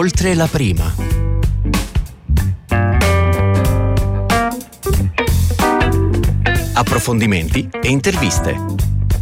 Oltre la prima. Approfondimenti e interviste.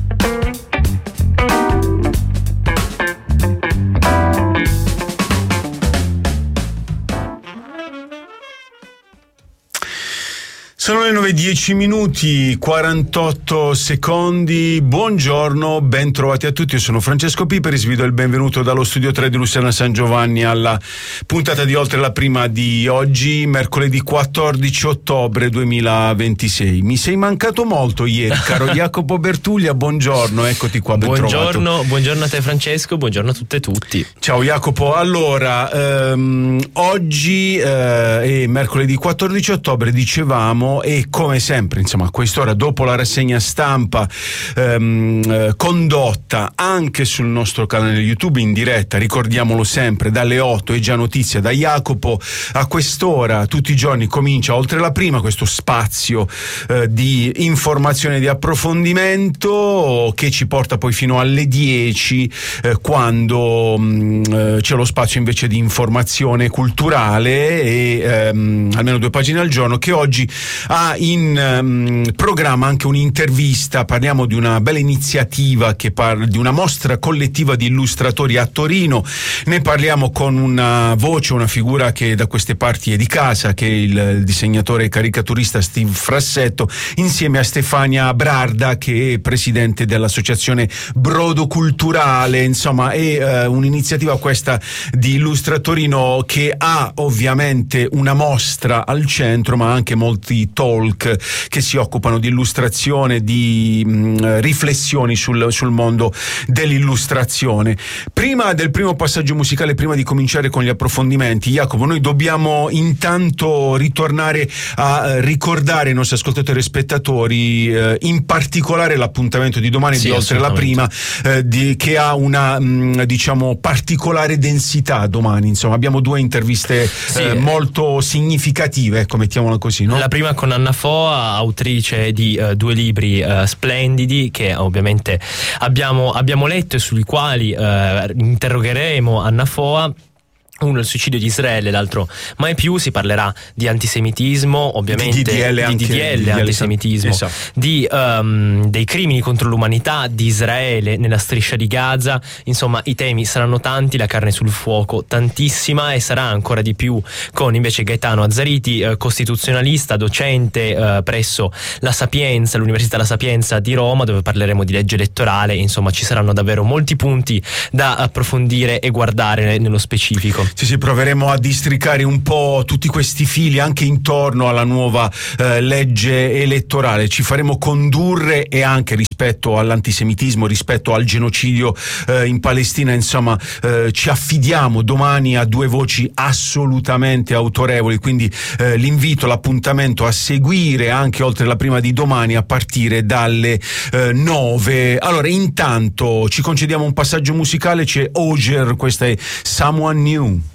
Sono le 9:10, 48 secondi. Buongiorno, ben trovati a tutti. Io sono Francesco Piperis, vi do il benvenuto dallo studio 3 di Luciana San Giovanni alla puntata di Oltre la prima di oggi, mercoledì 14 ottobre 2026. Mi sei mancato molto ieri, caro Jacopo Bertuglia, buongiorno, eccoti qua, ben trovato. Buongiorno a te Francesco, buongiorno a tutte e tutti. Ciao Jacopo, allora, oggi è mercoledì 14 ottobre, dicevamo, e come sempre, insomma, a quest'ora, dopo la rassegna stampa condotta anche sul nostro canale YouTube in diretta, ricordiamolo sempre, dalle 8 è già notizia da Jacopo. A quest'ora tutti i giorni comincia Oltre la prima, questo spazio di informazione e di approfondimento che ci porta poi fino alle 10, quando c'è lo spazio invece di informazione culturale e almeno 2 pagine al giorno, che oggi ha in programma anche un'intervista. Parliamo di una bella iniziativa che parla di una mostra collettiva di illustratori a Torino. Ne parliamo con una voce, una figura che da queste parti è di casa, che è il disegnatore e caricaturista Steve Frassetto, insieme a Stefania Brarda, che è presidente dell'associazione Brodo Culturale. Insomma, è un'iniziativa questa di Illustratorino che ha ovviamente una mostra al centro, ma anche molti talk che si occupano di illustrazione, di riflessioni sul mondo dell'illustrazione. Prima del primo passaggio musicale, prima di cominciare con gli approfondimenti, Jacopo, noi dobbiamo intanto ritornare a ricordare ai nostri ascoltatori e spettatori in particolare l'appuntamento di domani, di Oltre la prima, che ha una diciamo particolare densità domani. Insomma, abbiamo 2 interviste molto significative, ecco, mettiamola così, no? La prima con Anna Foa, autrice di 2 libri splendidi che ovviamente abbiamo letto e sui quali interrogheremo Anna Foa. Uno il suicidio di Israele, l'altro mai più. Si parlerà di antisemitismo, ovviamente di DDL antisemitismo, esatto. Dei crimini contro l'umanità di Israele nella striscia di Gaza. Insomma, i temi saranno tanti, la carne sul fuoco tantissima, e sarà ancora di più con invece Gaetano Azzariti, costituzionalista, docente presso la Sapienza, l'Università La Sapienza di Roma, dove parleremo di legge elettorale. Insomma, ci saranno davvero molti punti da approfondire e guardare nello specifico. Sì, proveremo a districare un po' tutti questi fili anche intorno alla nuova legge elettorale. Ci faremo condurre, e anche rispetto all'antisemitismo, rispetto al genocidio in Palestina. Insomma, ci affidiamo domani a 2 voci assolutamente autorevoli, quindi l'invito, l'appuntamento a seguire anche Oltre la prima di domani a partire dalle 9. Allora, intanto ci concediamo un passaggio musicale, c'è Oger, questa è Someone New.